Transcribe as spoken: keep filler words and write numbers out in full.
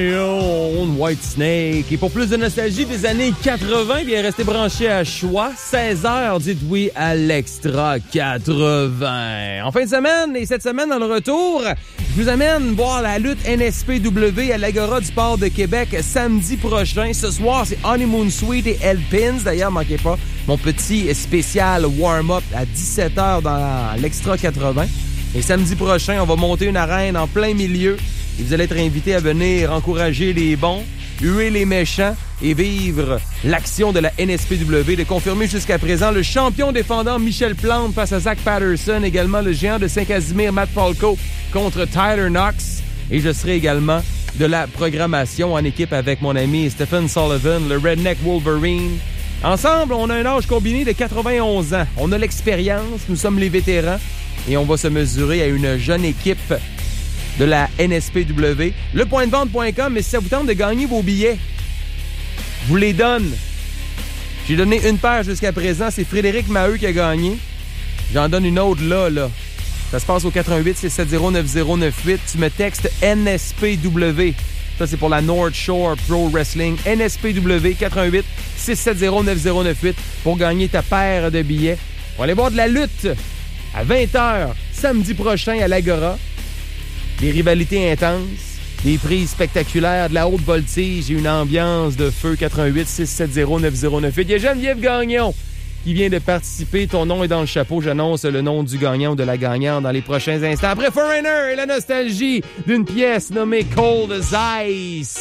Whitesnake. Et pour plus de nostalgie des années quatre-vingts, bien restez branchés à Choix. seize heures, dites oui à l'Extra quatre-vingts. En fin de semaine, et cette semaine dans le retour, je vous amène voir la lutte N S P W à l'Agora du Port de Québec samedi prochain. Ce soir, c'est Honeymoon Suite et Elpins. D'ailleurs, manquez pas mon petit spécial warm-up à dix-sept heures dans l'Extra quatre-vingts. Et samedi prochain, on va monter une arène en plein milieu. Et vous allez être invités à venir encourager les bons, huer les méchants et vivre l'action de la N S P W. De confirmer jusqu'à présent le champion défendant Michel Plante face à Zach Patterson. Également le géant de Saint-Casimir, Matt Falco, contre Tyler Knox. Et je serai également de la programmation en équipe avec mon ami Stephen Sullivan, le Redneck Wolverine. Ensemble, on a un âge combiné de quatre-vingt-onze ans. On a l'expérience, nous sommes les vétérans. Et on va se mesurer à une jeune équipe de la N S P W. Le point de vente point com, mais si ça vous tente de gagner vos billets, je vous les donne. J'ai donné une paire jusqu'à présent. C'est Frédéric Maheu qui a gagné. J'en donne une autre là, là. Ça se passe au quatre un huit six sept zéro neuf zéro neuf huit. Tu me textes N S P W. Ça, c'est pour la North Shore Pro Wrestling. N S P W quatre un huit six sept zéro neuf zéro neuf huit pour gagner ta paire de billets. On va aller voir de la lutte à vingt heures samedi prochain à l'Agora. Des rivalités intenses, des prises spectaculaires, de la haute voltige et une ambiance de feu. Quatre un huit six sept zéro neuf zéro neuf huit. Il y a Geneviève Gagnon qui vient de participer. Ton nom est dans le chapeau. J'annonce le nom du gagnant ou de la gagnante dans les prochains instants. Après Foreigner et la nostalgie d'une pièce nommée Cold as Ice.